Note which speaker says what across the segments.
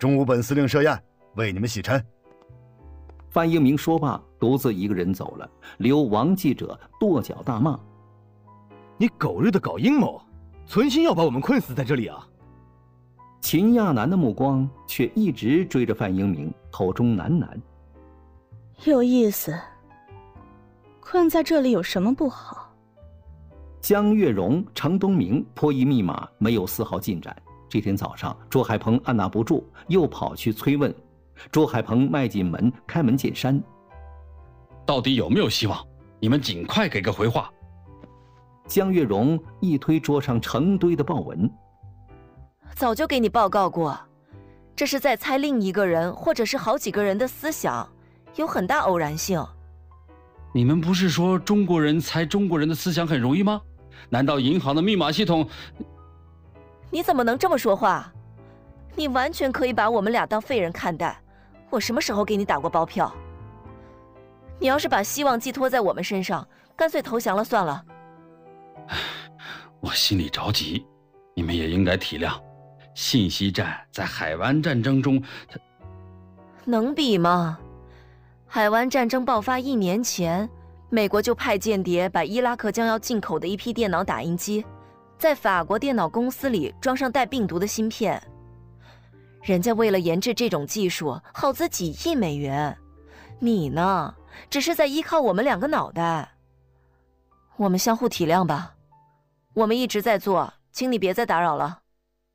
Speaker 1: 中午本司令设宴，为你们洗尘。
Speaker 2: 范英明说罢，独自一个人走了，留王记者跺脚大骂：“
Speaker 3: 你狗日的搞阴谋，存心要把我们困死在这里啊！”
Speaker 2: 秦亚楠的目光却一直追着范英明，口中喃喃：“
Speaker 4: 有意思，困在这里有什么不好？”
Speaker 2: 江月荣、程东明破译密码没有丝毫进展。这天早上，朱海鹏按捺不住，又跑去催问。朱海鹏迈进门，开门见山：“
Speaker 5: 到底有没有希望？你们尽快给个回话。”
Speaker 2: 江月荣一推桌上成堆的报文：“
Speaker 6: 早就给你报告过，这是在猜另一个人或者是好几个人的思想，有很大偶然性。
Speaker 5: 你们不是说中国人猜中国人的思想很容易吗？难道银行的密码系统……”
Speaker 6: 你怎么能这么说话？你完全可以把我们俩当废人看待。我什么时候给你打过包票？你要是把希望寄托在我们身上，干脆投降了算了。
Speaker 5: 我心里着急，你们也应该体谅。信息战在海湾战争中，
Speaker 6: 能比吗？海湾战争爆发1年前，美国就派间谍把伊拉克将要进口的一批电脑打印机，在法国电脑公司里装上带病毒的芯片。人家为了研制这种技术，耗资几亿美元。你呢，只是在依靠我们2个脑袋。我们相互体谅吧。我们一直在做，请你别再打扰了。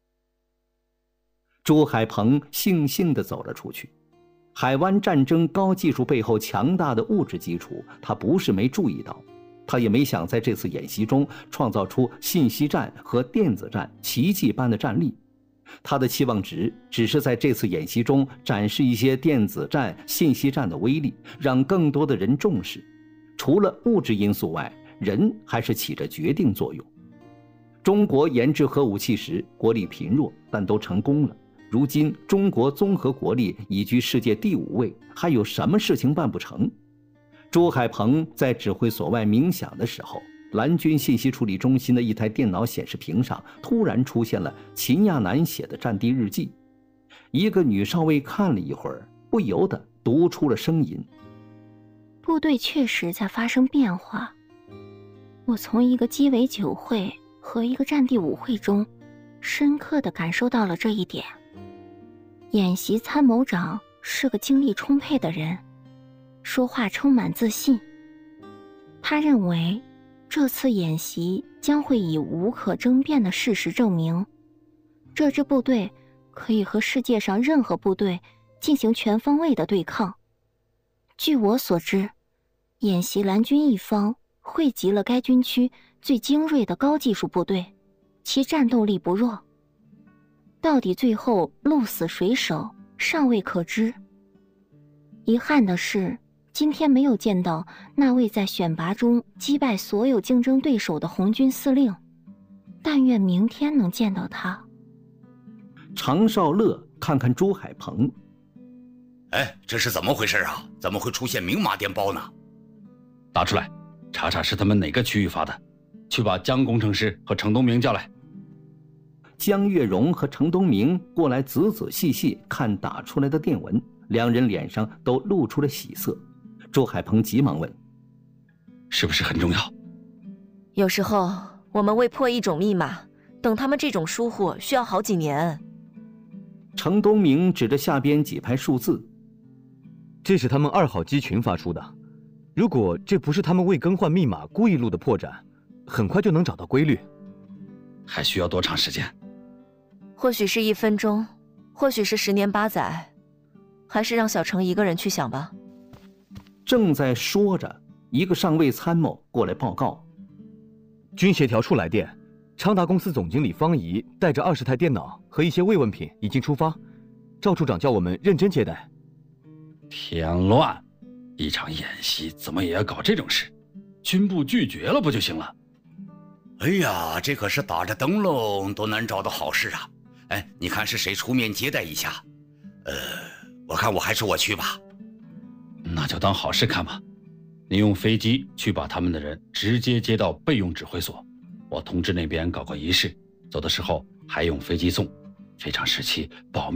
Speaker 2: 朱海鹏悻悻地走了出去。海湾战争高技术背后强大的物质基础，他不是没注意到，他也没想在这次演习中创造出信息战和电子战奇迹般的战力。他的期望值只是在这次演习中展示一些电子战、信息战的威力，让更多的人重视。除了物质因素外，人还是起着决定作用。中国研制核武器时国力贫弱，但都成功了。如今中国综合国力已居世界第5位，还有什么事情办不成？朱海鹏在指挥所外冥想的时候，蓝军信息处理中心的一台电脑显示屏上突然出现了秦亚楠写的战地日记。一个女少尉看了一会儿，不由得读出了声音：“
Speaker 7: 部队确实在发生变化。我从一个鸡尾酒会和一个战地舞会中，深刻地感受到了这一点。演习参谋长是个精力充沛的人，说话充满自信。他认为这次演习将会以无可争辩的事实证明，这支部队可以和世界上任何部队进行全方位的对抗。据我所知，演习蓝军一方汇集了该军区最精锐的高技术部队，其战斗力不弱。到底最后鹿死谁手，尚未可知。遗憾的是，今天没有见到那位在选拔中击败所有竞争对手的红军司令，但愿明天能见到他。”
Speaker 2: 常少乐看看朱海鹏：“
Speaker 8: 哎，这是怎么回事啊？怎么会出现明码电报呢？
Speaker 5: 打出来，查查是他们哪个区域发的，去把江工程师和程东明叫来。”
Speaker 2: 江月荣和程东明过来仔仔细细看打出来的电文，两人脸上都露出了喜色。朱海鹏急忙问：“
Speaker 5: 是不是很重要？”
Speaker 6: 有时候我们为破一种密码，等他们这种疏忽需要好几年。
Speaker 2: 程东明指着下边几排数字：“
Speaker 3: 这是他们2号机群发出的，如果这不是他们为更换密码故意录的破绽，很快就能找到规律。”
Speaker 5: 还需要多长时间？
Speaker 6: 或许是1分钟，或许是10年8载，还是让小程一个人去想吧。
Speaker 2: 正在说着，一个上尉参谋过来报告：“
Speaker 3: 军协调处来电，昌达公司总经理方怡带着20台电脑和一些慰问品已经出发，赵处长叫我们认真接待。”
Speaker 5: 添乱！一场演习怎么也要搞这种事？军部拒绝了不就行了？
Speaker 8: 哎呀，这可是打着灯笼都难找的好事啊！哎，你看是谁出面接待一下？我看还是我去吧。
Speaker 5: 那就当好事看吧。你用飞机去把他们的人直接接到备用指挥所，我通知那边搞个仪式，走的时候还用飞机送，非常时期保密。